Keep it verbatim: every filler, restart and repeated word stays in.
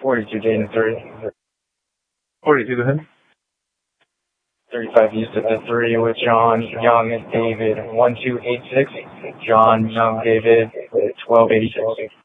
forty-two, Jaden three. forty-two, go ahead. thirty-five East at the three with John Young David. one two eight six. John Young David, twelve eighty-six.